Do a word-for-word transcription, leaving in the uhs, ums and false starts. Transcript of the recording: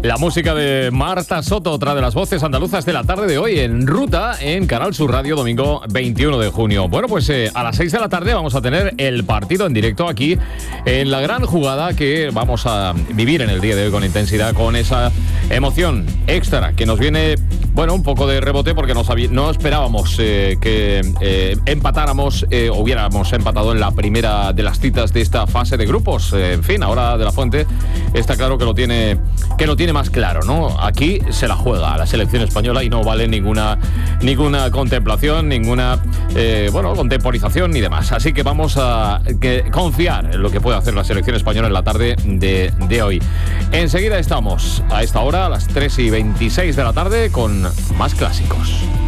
La música de Marta Soto, otra de las voces andaluzas de la tarde de hoy, en ruta en Canal Sur Radio, domingo veintiuno de junio. Bueno, pues eh, a las seis de la tarde vamos a tener el partido en directo aquí en la gran jugada que vamos a vivir en el día de hoy con intensidad, con esa emoción extra que nos viene, bueno, un poco de rebote porque no, sabí- no esperábamos eh, que eh, empatáramos, eh, hubiéramos empatado en la primera de las citas de esta fase de grupos. Eh, en fin, ahora De la Fuente está claro que lo tiene, que lo tiene más claro, ¿no? Aquí se la juega la selección española y no vale ninguna, ninguna contemplación, ninguna, eh, bueno, contemporización ni demás. Así que vamos a que, confiar en lo que puede hacer la selección española en la tarde de, de hoy. Enseguida estamos, a esta hora, a las tres y veintiséis de la tarde, con más clásicos.